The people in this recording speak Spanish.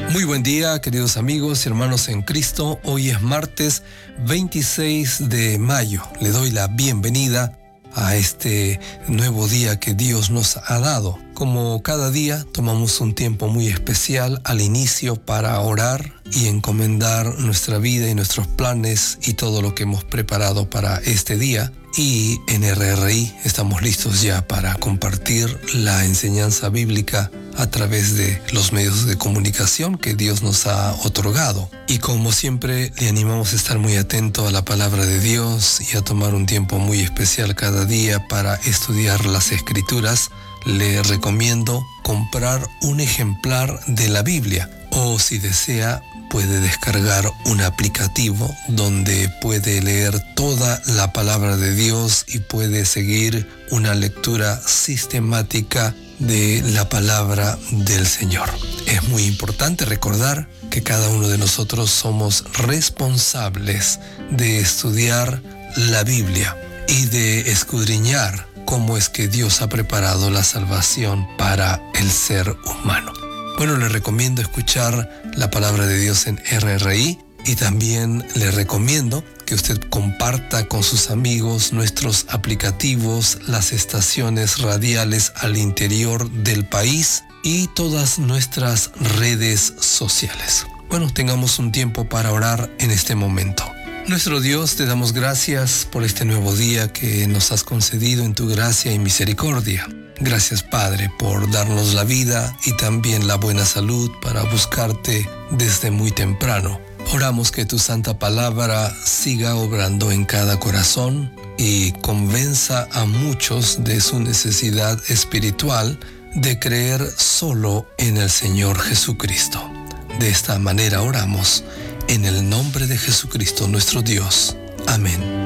Muy buen día, queridos amigos y hermanos en Cristo. Hoy es martes 26 de mayo. Le doy la bienvenida a este nuevo día que Dios nos ha dado. Como cada día, tomamos un tiempo muy especial al inicio para orar y encomendar nuestra vida y nuestros planes y todo lo que hemos preparado para este día. Y en RRI estamos listos ya para compartir la enseñanza bíblica a través de los medios de comunicación que Dios nos ha otorgado. Y como siempre, le animamos a estar muy atento a la palabra de Dios y a tomar un tiempo muy especial cada día para estudiar las Escrituras. Le recomiendo comprar un ejemplar de la Biblia o, si desea, puede descargar un aplicativo donde puede leer toda la palabra de Dios y puede seguir una lectura sistemática de la palabra del Señor. Es muy importante recordar que cada uno de nosotros somos responsables de estudiar la Biblia y de escudriñar cómo es que Dios ha preparado la salvación para el ser humano. Bueno, le recomiendo escuchar la palabra de Dios en RRI y también le recomiendo que usted comparta con sus amigos nuestros aplicativos, las estaciones radiales al interior del país y todas nuestras redes sociales. Bueno, tengamos un tiempo para orar en este momento. Nuestro Dios, te damos gracias por este nuevo día que nos has concedido en tu gracia y misericordia. Gracias, Padre, por darnos la vida y también la buena salud para buscarte desde muy temprano. Oramos que tu santa palabra siga obrando en cada corazón y convenza a muchos de su necesidad espiritual de creer solo en el Señor Jesucristo. De esta manera oramos, en el nombre de Jesucristo nuestro Dios. Amén.